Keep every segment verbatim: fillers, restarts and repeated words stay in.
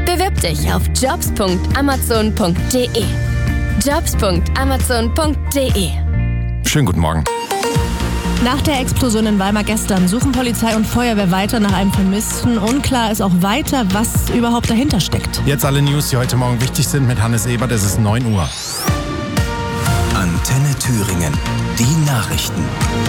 Bewirb dich auf jobs punkt amazon punkt de. jobs punkt amazon punkt de. Schönen guten Morgen. Nach der Explosion in Weimar gestern suchen Polizei und Feuerwehr weiter nach einem Vermissten. Unklar ist auch weiter, was überhaupt dahinter steckt. Jetzt alle News, die heute Morgen wichtig sind mit Hannes Ebert. Es ist neun Uhr. Antenne Thüringen. Die Nachrichten.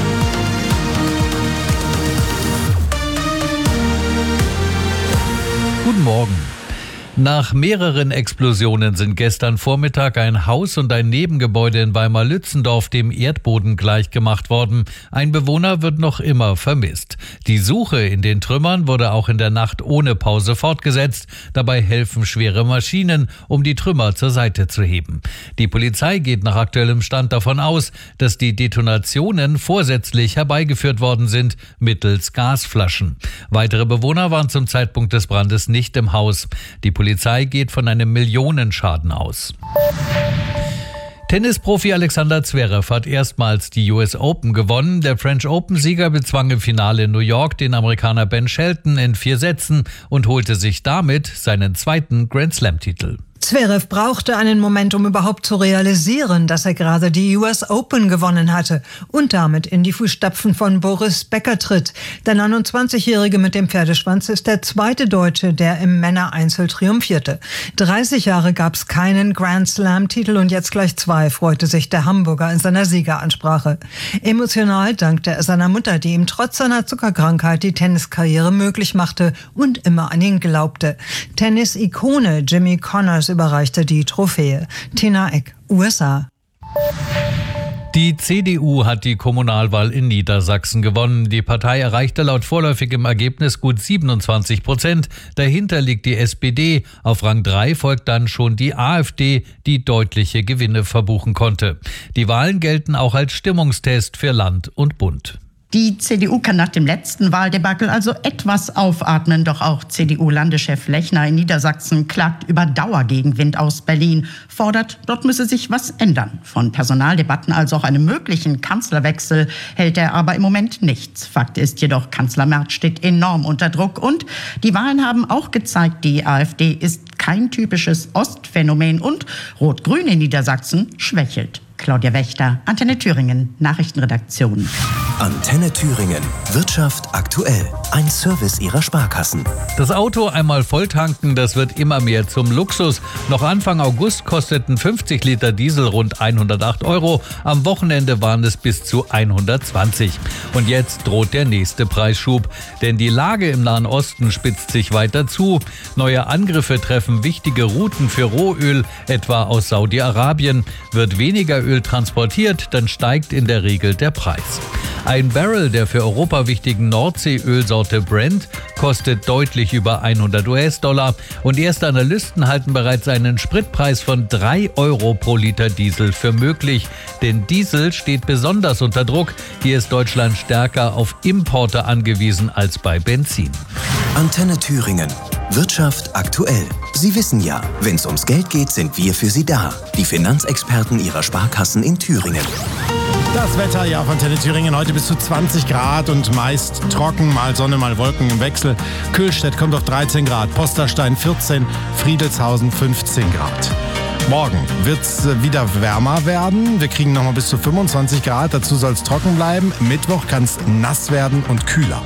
Guten Morgen. Nach mehreren Explosionen sind gestern Vormittag ein Haus und ein Nebengebäude in Weimar-Lützendorf dem Erdboden gleichgemacht worden. Ein Bewohner wird noch immer vermisst. Die Suche in den Trümmern wurde auch in der Nacht ohne Pause fortgesetzt. Dabei helfen schwere Maschinen, um die Trümmer zur Seite zu heben. Die Polizei geht nach aktuellem Stand davon aus, dass die Detonationen vorsätzlich herbeigeführt worden sind, mittels Gasflaschen. Weitere Bewohner waren zum Zeitpunkt des Brandes nicht im Haus. Die Polizei Die Polizei geht von einem Millionenschaden aus. Tennisprofi Alexander Zverev hat erstmals die U S Open gewonnen. Der French Open-Sieger bezwang im Finale in New York den Amerikaner Ben Shelton in vier Sätzen und holte sich damit seinen zweiten Grand-Slam-Titel. Zverev brauchte einen Moment, um überhaupt zu realisieren, dass er gerade die U S Open gewonnen hatte und damit in die Fußstapfen von Boris Becker tritt. Der neunundzwanzigjährige mit dem Pferdeschwanz ist der zweite Deutsche, der im Männereinzel triumphierte. dreißig Jahre gab es keinen Grand Slam-Titel und jetzt gleich zwei, freute sich der Hamburger in seiner Siegeransprache. Emotional dankte er seiner Mutter, die ihm trotz seiner Zuckerkrankheit die Tenniskarriere möglich machte und immer an ihn glaubte. Tennis-Ikone Jimmy Connors überreichte die Trophäe. Tina Eck, U S A. Die C D U hat die Kommunalwahl in Niedersachsen gewonnen. Die Partei erreichte laut vorläufigem Ergebnis gut siebenundzwanzig Prozent. Dahinter liegt die S P D. Auf Rang drei folgt dann schon die AfD, die deutliche Gewinne verbuchen konnte. Die Wahlen gelten auch als Stimmungstest für Land und Bund. Die C D U kann nach dem letzten Wahldebakel also etwas aufatmen. Doch auch C D U-Landeschef Lechner in Niedersachsen klagt über Dauergegenwind aus Berlin, fordert, dort müsse sich was ändern. Von Personaldebatten als auch einem möglichen Kanzlerwechsel hält er aber im Moment nichts. Fakt ist jedoch, Kanzler Merz steht enorm unter Druck. Und die Wahlen haben auch gezeigt, die AfD ist kein typisches Ostphänomen und Rot-Grün in Niedersachsen schwächelt. Claudia Wächter, Antenne Thüringen, Nachrichtenredaktion. Antenne Thüringen. Wirtschaft aktuell. Ein Service Ihrer Sparkassen. Das Auto einmal volltanken, das wird immer mehr zum Luxus. Noch Anfang August kosteten fünfzig Liter Diesel rund hundertacht Euro. Am Wochenende waren es bis zu hundertzwanzig. Und jetzt droht der nächste Preisschub. Denn die Lage im Nahen Osten spitzt sich weiter zu. Neue Angriffe treffen wichtige Routen für Rohöl, etwa aus Saudi-Arabien. Wird weniger Öl transportiert, dann steigt in der Regel der Preis. Ein Barrel der für Europa wichtigen Nordseeölsorte Brent kostet deutlich über hundert US-Dollar und erste Analysten halten bereits einen Spritpreis von drei Euro pro Liter Diesel für möglich. Denn Diesel steht besonders unter Druck. Hier ist Deutschland stärker auf Importe angewiesen als bei Benzin. Antenne Thüringen. Wirtschaft aktuell. Sie wissen ja, wenn es ums Geld geht, sind wir für Sie da. Die Finanzexperten Ihrer Sparkassen in Thüringen. Das Wetter ja auf Antenne Thüringen heute bis zu zwanzig Grad und meist trocken, mal Sonne, mal Wolken im Wechsel. Kühlstedt kommt auf dreizehn Grad, Posterstein vierzehn, Friedelshausen fünfzehn Grad. Morgen wird es wieder wärmer werden. Wir kriegen nochmal bis zu fünfundzwanzig Grad, dazu soll es trocken bleiben. Mittwoch kann es nass werden und kühler.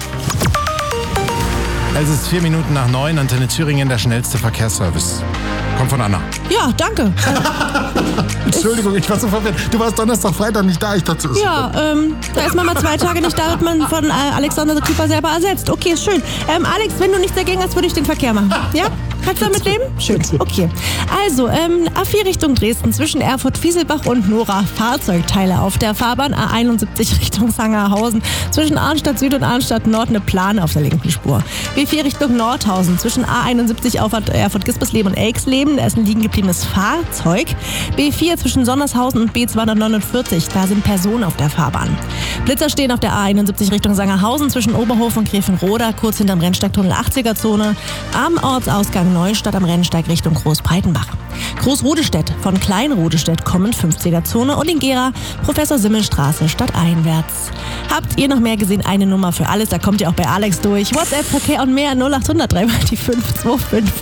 Es ist vier Minuten nach neun, Antenne Thüringen, der schnellste Verkehrsservice. Kommt von Anna. Ja, danke. Entschuldigung, ich war so verwirrt. Du warst Donnerstag, Freitag nicht da. Ich dachte, es Ja, ähm, da ist man mal zwei Tage nicht da, wird man von äh, Alexander Küper selber ersetzt. Okay, ist schön. Ähm, Alex, wenn du nichts dagegen hast, würde ich den Verkehr machen. Ja? Kannst du damit leben? Schön. Okay. Also, ähm, A vier Richtung Dresden zwischen Erfurt-Fieselbach und Nora. Fahrzeugteile auf der Fahrbahn A einundsiebzig Richtung Sangerhausen. Zwischen Arnstadt Süd und Arnstadt Nord eine Plane auf der linken Spur. B vier Richtung Nordhausen zwischen A einundsiebzig Auffahrt Erfurt-Gispersleben und Elksleben. Da ist ein liegen gebliebenes Fahrzeug. B vier zwischen Sonnershausen und B zweihundertneunundvierzig. Da sind Personen auf der Fahrbahn. Blitzer stehen auf der A einundsiebzig Richtung Sangerhausen zwischen Oberhof und Gräfenroda, kurz hinterm Rennsteigtunnel achtziger-Zone. Am Ortsausgang Neustadt am Rennsteig Richtung Großbreitenbach. Großrodestedt von Kleinrodestedt kommend fünfziger-Zone und in Gera Professor-Simmel-Straße stadteinwärts. Habt ihr noch mehr gesehen? Eine Nummer für alles, da kommt ihr auch bei Alex durch. WhatsApp, Verkehr und mehr null acht hundert drei die fünf zwei fünf.